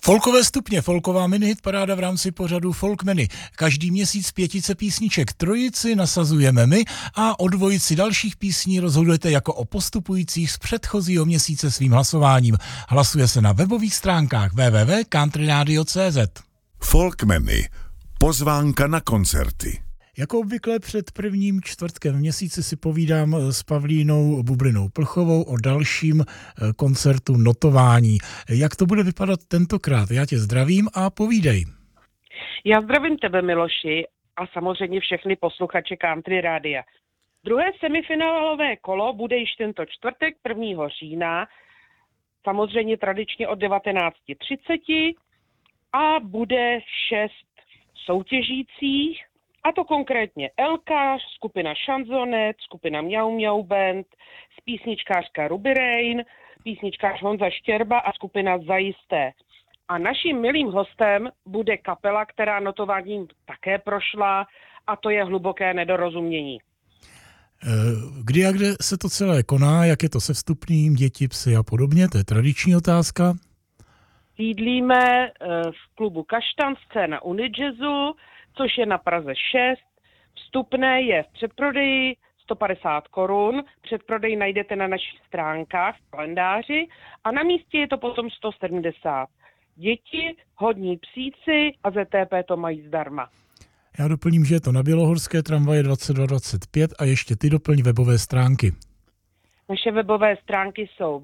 Folkové stupně, folková minihit paráda v rámci pořadu Folkmeny. Každý měsíc pětice písniček, trojici nasazujeme my a o dvojici dalších písní rozhodujete jako o postupujících z předchozího měsíce svým hlasováním. Hlasuje se na webových stránkách www.countryradio.cz. Folkmeny. Pozvánka na koncerty. Jako obvykle před prvním čtvrtkem v měsíci si povídám s Pavlínou Bublinou Plchovou o dalším koncertu Notování. Jak to bude vypadat tentokrát? Já tě zdravím a povídej. Já zdravím tebe, Miloši, a samozřejmě všechny posluchače Country Rádia. Druhé semifinálové kolo bude již tento čtvrtek 1. října, samozřejmě tradičně od 19:30 a bude 6 soutěžících. A to konkrétně Elka, skupina Šanzonet, skupina Mňau Mňau Band, písničkářka Ruby Rain, písničkář Honza Štěrba a skupina Zajisté. A naším milým hostem bude kapela, která notováním také prošla, a to je Hluboké nedorozumění. Kdy a kde se to celé koná, jak je to se vstupným, děti, psy a podobně, to je tradiční otázka. Sídlíme v klubu Kaštan, scéna Unijazzu, což je na Praze 6. Vstupné je v předprodeji 150 korun. Předprodej najdete na našich stránkách v kalendáři a na místě je to potom 170. Děti, hodní psíci a ZTP to mají zdarma. Já doplním, že je to na Bělohorské tramvaje 2225 a ještě ty doplň webové stránky. Naše webové stránky jsou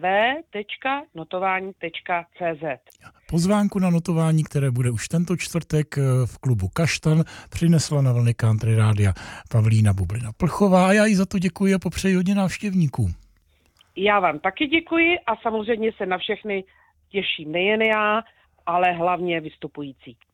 www.notování.cz. Pozvánku na notování, které bude už tento čtvrtek v klubu Kaštan, přinesla na vlny Country Rádia Pavlína Bublina Plchová a já jí za to děkuji a popřeji hodně návštěvníků. Já vám taky děkuji a samozřejmě se na všechny těším nejen já, ale hlavně vystupující.